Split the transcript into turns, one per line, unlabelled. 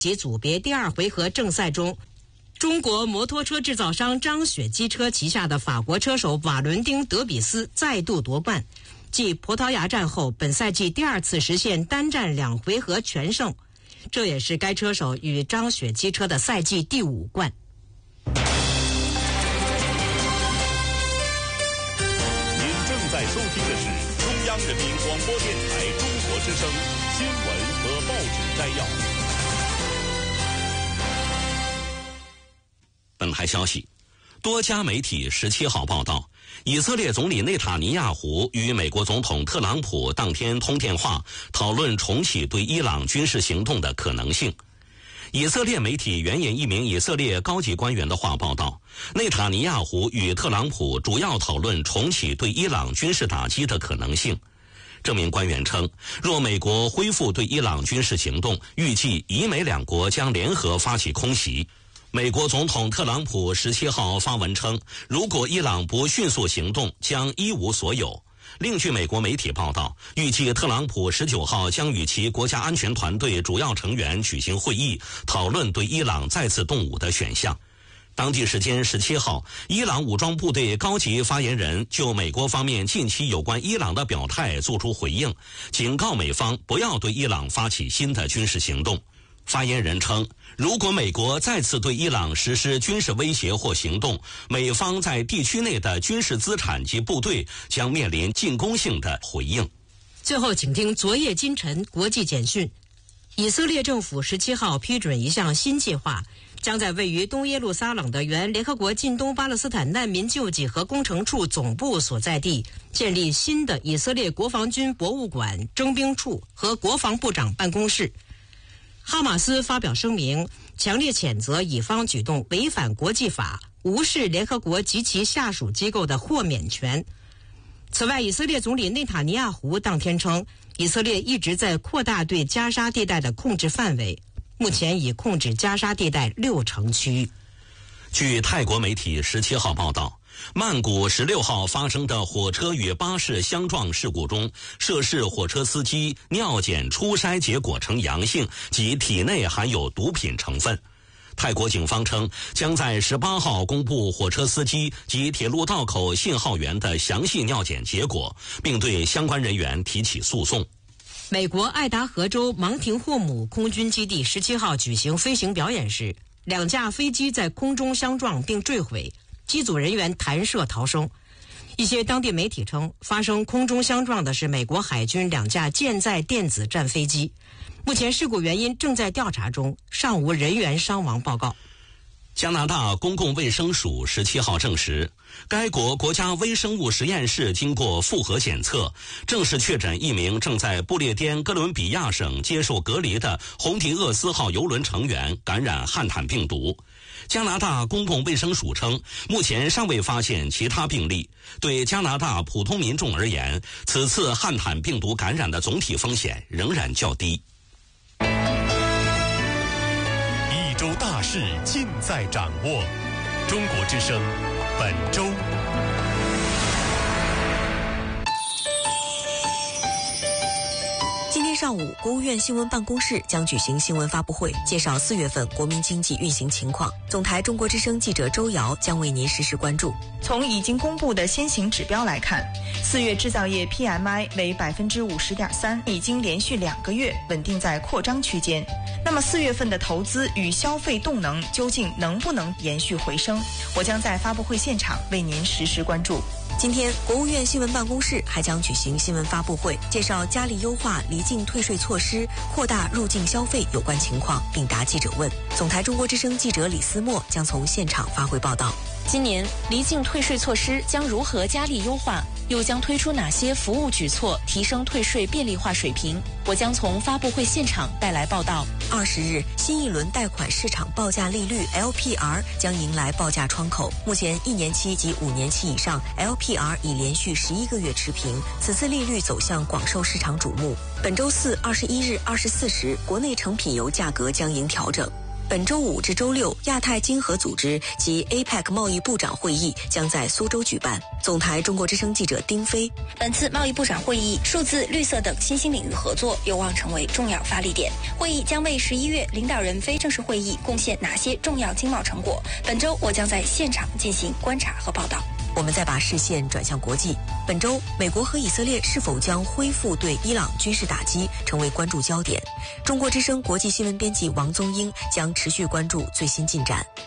及组别第2回合正赛中，中国摩托车制造商张雪机车旗下的法国车手瓦伦丁·德比斯再度夺冠，继葡萄牙站后，本赛季第2次实现单战2回合全胜，这也是该车手与张雪机车的赛季第5冠。
您正在收听的是中央人民广播电台中国之声新闻和报纸摘要。
本台消息，多家媒体17号报道，以色列总理内塔尼亚胡与美国总统特朗普当天通电话，讨论重启对伊朗军事行动的可能性。以色列媒体援引一名以色列高级官员的话报道，内塔尼亚胡与特朗普主要讨论重启对伊朗军事打击的可能性。这名官员称，若美国恢复对伊朗军事行动，预计以美两国将联合发起空袭。美国总统特朗普17号发文称，如果伊朗不迅速行动，将一无所有。另据美国媒体报道，预计特朗普19号将与其国家安全团队主要成员举行会议，讨论对伊朗再次动武的选项。当地时间17号，伊朗武装部队高级发言人就美国方面近期有关伊朗的表态作出回应，警告美方不要对伊朗发起新的军事行动。发言人称，如果美国再次对伊朗实施军事威胁或行动，美方在地区内的军事资产及部队将面临进攻性的回应。
最后请听昨夜今晨国际简讯。以色列政府17号批准一项新计划，将在位于东耶路撒冷的原联合国近东巴勒斯坦难民救济和工程处总部所在地建立新的以色列国防军博物馆、征兵处和国防部长办公室。哈马斯发表声明，强烈谴责以方举动违反国际法，无视联合国及其下属机构的豁免权。此外，以色列总理内塔尼亚胡当天称，以色列一直在扩大对加沙地带的控制范围，目前已控制加沙地带60%区域。
据泰国媒体17号报道，曼谷16号发生的火车与巴士相撞事故中，涉事火车司机尿检初筛结果呈阳性，及体内含有毒品成分。泰国警方称，将在18号公布火车司机及铁路道口信号员的详细尿检结果，并对相关人员提起诉讼。
美国爱达荷州芒廷霍姆空军基地17号举行飞行表演时，2架飞机在空中相撞并坠毁，机组人员弹射逃生。一些当地媒体称，发生空中相撞的是美国海军2架舰载电子战飞机。目前事故原因正在调查中，尚无人员伤亡报告。
加拿大公共卫生署17号证实，该国国家微生物实验室经过复核检测，正式确诊一名正在不列颠哥伦比亚省接受隔离的红迪厄斯号邮轮成员感染汉坦病毒。加拿大公共卫生署称，目前尚未发现其他病例。对加拿大普通民众而言，此次汉坦病毒感染的总体风险仍然较低。
一周大事尽在掌握。中国之声本周。
今天上午，国务院新闻办公室将举行新闻发布会，介绍4月份国民经济运行情况。总台中国之声记者周瑶将为您实时关注。
从已经公布的先行指标来看，4月制造业 PMI 为 50.3%， 已经连续2个月稳定在扩张区间。那么4月份的投资与消费动能究竟能不能延续回升？我将在发布会现场为您实时关注。
今天，国务院新闻办公室还将举行新闻发布会，介绍加力优化离境退税措施，扩大入境消费有关情况，并答记者问。总台中国之声记者李思墨将从现场发回报道。
今年离境退税措施将如何加力优化？又将推出哪些服务举措，提升退税便利化水平？我将从发布会现场带来报道。
20日，新一轮贷款市场报价利率 LPR 将迎来报价窗口。目前1年期及5年期以上 LPR 已连续11个月持平，此次利率走向广受市场瞩目。本周四21日24时，国内成品油价格将迎调整。 本周五至周六，亚太经合组织及 APEC 贸易部长会议将在苏州举办。总台中国之声记者丁飞。
本次贸易部长会议，数字、绿色等新兴领域合作有望成为重要发力点。会议将为11月领导人非正式会议贡献哪些重要经贸成果？本周我将在现场进行观察和报道。
我们再把视线转向国际。本周，美国和以色列是否将恢复对伊朗军事打击，成为关注焦点。中国之声国际新闻编辑王宗英将持续关注最新进展。